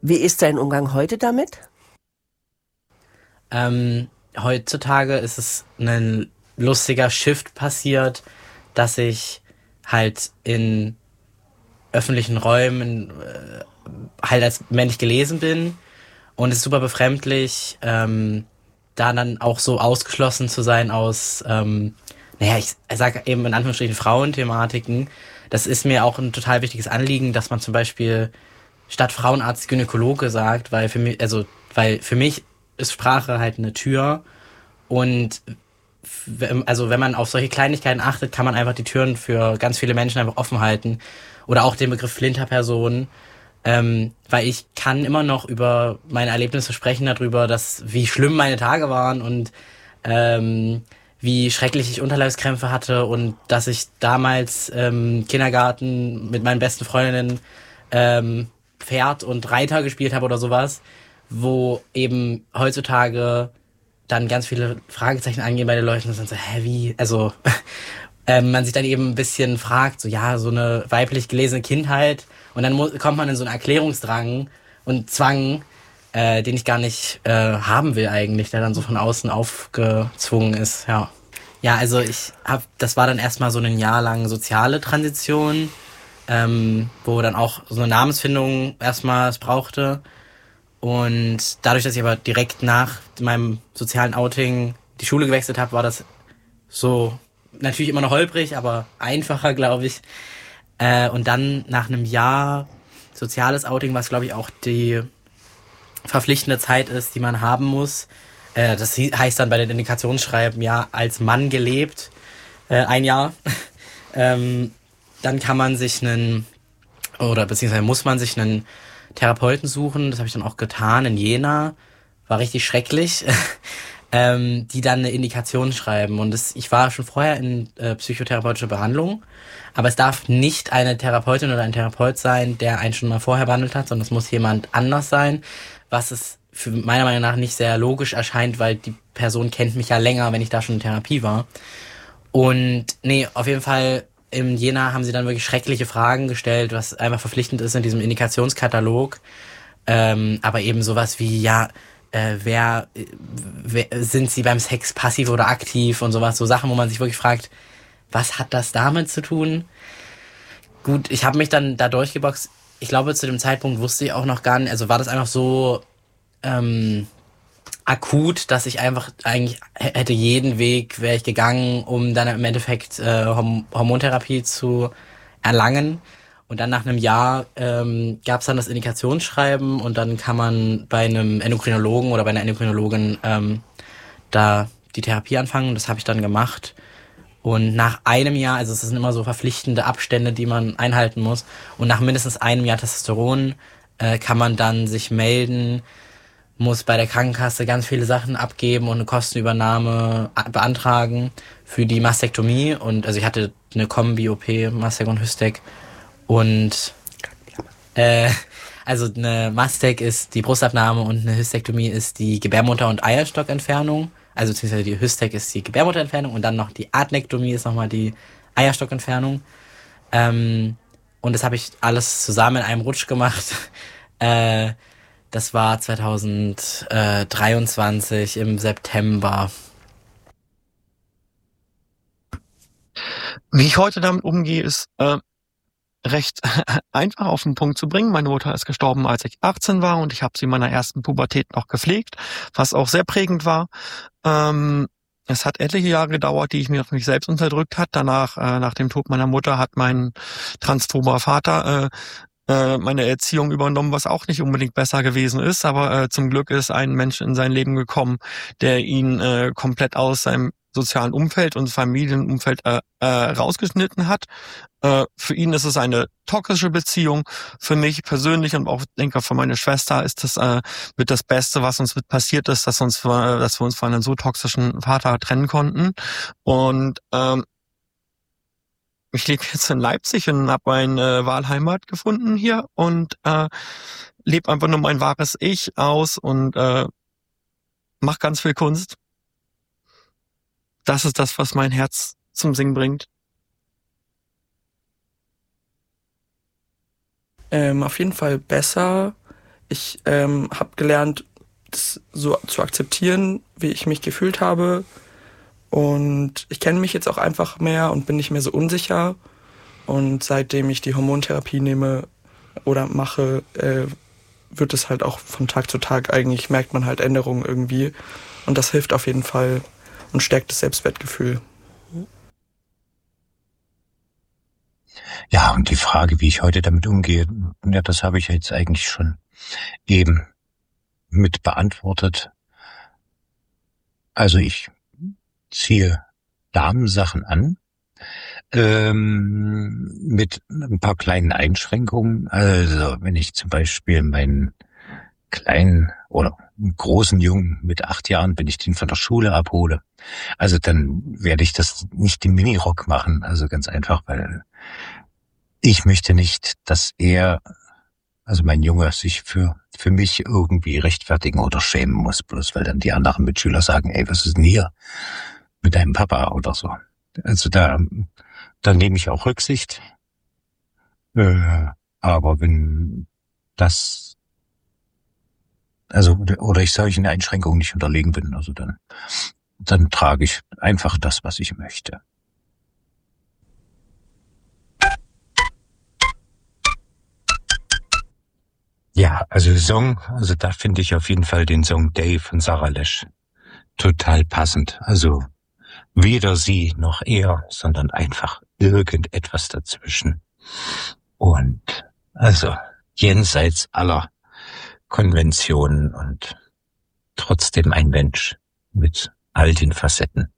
Wie ist dein Umgang heute damit? Heutzutage ist es ein lustiger Shift passiert, dass ich halt in öffentlichen Räumen halt als männlich gelesen bin und es ist super befremdlich, da dann auch so ausgeschlossen zu sein aus, ich sage eben in Anführungsstrichen Frauenthematiken. Das ist mir auch ein total wichtiges Anliegen, dass man zum Beispiel statt Frauenarzt Gynäkologe sagt, weil für mich ist Sprache halt eine Tür und also wenn man auf solche Kleinigkeiten achtet, kann man einfach die Türen für ganz viele Menschen einfach offen halten. Oder auch den Begriff Flinterperson, weil ich kann immer noch über meine Erlebnisse sprechen darüber, wie schlimm meine Tage waren und wie schrecklich ich Unterleibskrämpfe hatte und dass ich damals Kindergarten mit meinen besten Freundinnen Pferd und Reiter gespielt habe oder sowas, wo eben heutzutage dann ganz viele Fragezeichen angehen bei den Leuten und dann so, hä, wie? Also man sich dann eben ein bisschen fragt, so ja, so eine weiblich gelesene Kindheit und dann kommt man in so einen Erklärungsdrang und Zwang, den ich gar nicht haben will eigentlich, der dann so von außen aufgezwungen ist, ja. Ja, also das war dann erstmal so ein Jahr lang soziale Transition, wo dann auch so eine Namensfindung erstmal es brauchte. Und dadurch, dass ich aber direkt nach meinem sozialen Outing die Schule gewechselt habe, war das so natürlich immer noch holprig, aber einfacher, glaube ich. Und dann nach einem Jahr soziales Outing, was glaube ich auch die verpflichtende Zeit ist, die man haben muss. Das heißt dann bei den Indikationsschreiben, ja, als Mann gelebt, ein Jahr. Dann kann man sich beziehungsweise muss man sich einen Therapeuten suchen. Das habe ich dann auch getan in Jena. War richtig schrecklich. Die dann eine Indikation schreiben. Und ich war schon vorher in psychotherapeutischer Behandlung, aber es darf nicht eine Therapeutin oder ein Therapeut sein, der einen schon mal vorher behandelt hat, sondern es muss jemand anders sein, was es für meiner Meinung nach nicht sehr logisch erscheint, weil die Person kennt mich ja länger, wenn ich da schon in Therapie war. Und nee, auf jeden Fall in Jena haben sie dann wirklich schreckliche Fragen gestellt, was einfach verpflichtend ist in diesem Indikationskatalog. Aber eben sowas wie, ja, wer sind sie beim Sex passiv oder aktiv und sowas, so Sachen, wo man sich wirklich fragt, was hat das damit zu tun? Gut, ich habe mich dann da durchgeboxt. Ich glaube, zu dem Zeitpunkt wusste ich auch noch gar nicht, also war das einfach so akut, dass ich einfach eigentlich hätte jeden Weg wäre ich gegangen, um dann im Endeffekt Hormontherapie zu erlangen. Und dann nach einem Jahr gab es dann das Indikationsschreiben und dann kann man bei einem Endokrinologen oder bei einer Endokrinologin da die Therapie anfangen. Das habe ich dann gemacht. Und nach einem Jahr, also es sind immer so verpflichtende Abstände, die man einhalten muss. Und nach mindestens einem Jahr Testosteron kann man dann sich melden, muss bei der Krankenkasse ganz viele Sachen abgeben und eine Kostenübernahme beantragen für die Mastektomie. Und also ich hatte eine Kombi-OP, Mastek und Hystek. Und also eine Mastek ist die Brustabnahme und eine Hystektomie ist die Gebärmutter- und Eierstockentfernung. Also beziehungsweise die Hystek ist die Gebärmutterentfernung und dann noch die Adnektomie ist nochmal die Eierstockentfernung. Und das habe ich alles zusammen in einem Rutsch gemacht. Das war 2023 im September. Wie ich heute damit umgehe, ist recht einfach auf den Punkt zu bringen. Meine Mutter ist gestorben, als ich 18 war und ich habe sie in meiner ersten Pubertät noch gepflegt, was auch sehr prägend war. Es hat etliche Jahre gedauert, die ich mir auf mich selbst unterdrückt hat. Danach, nach dem Tod meiner Mutter, hat mein transphober Vater meine Erziehung übernommen, was auch nicht unbedingt besser gewesen ist. Aber zum Glück ist ein Mensch in sein Leben gekommen, der ihn komplett aus seinem sozialen Umfeld und Familienumfeld rausgeschnitten hat. Für ihn ist es eine toxische Beziehung. Für mich persönlich und auch denke für meine Schwester ist das mit das Beste, was uns mit passiert ist, dass wir uns von einem so toxischen Vater trennen konnten. Und ich lebe jetzt in Leipzig und habe meine Wahlheimat gefunden hier und lebe einfach nur mein wahres Ich aus und mache ganz viel Kunst. Das ist das, was mein Herz zum Singen bringt. Auf jeden Fall besser. Ich habe gelernt, das so zu akzeptieren, wie ich mich gefühlt habe. Und ich kenne mich jetzt auch einfach mehr und bin nicht mehr so unsicher. Und seitdem ich die Hormontherapie nehme oder mache, wird es halt auch von Tag zu Tag, eigentlich merkt man halt Änderungen irgendwie. Und das hilft auf jeden Fall und stärkt das Selbstwertgefühl. Ja, und die Frage, wie ich heute damit umgehe, ja, das habe ich jetzt eigentlich schon eben mit beantwortet. Also ich ziehe Damensachen an, mit ein paar kleinen Einschränkungen. Also wenn ich zum Beispiel meinen kleinen oder großen Jungen mit 8 Jahren, wenn ich den von der Schule abhole, also dann werde ich das nicht im Minirock machen. Also ganz einfach, weil ich möchte nicht, dass er, also mein Junge, sich für mich irgendwie rechtfertigen oder schämen muss, bloß weil dann die anderen Mitschüler sagen, ey, was ist denn hier mit deinem Papa oder so. Also da nehme ich auch Rücksicht. Aber wenn das, also, oder ich solchen Einschränkungen nicht unterlegen bin, also dann trage ich einfach das, was ich möchte. Ja, also Song, also da finde ich auf jeden Fall den Song Day von Sarah Lesch total passend. Also weder sie noch er, sondern einfach irgendetwas dazwischen. Und also jenseits aller Konventionen und trotzdem ein Mensch mit all den Facetten.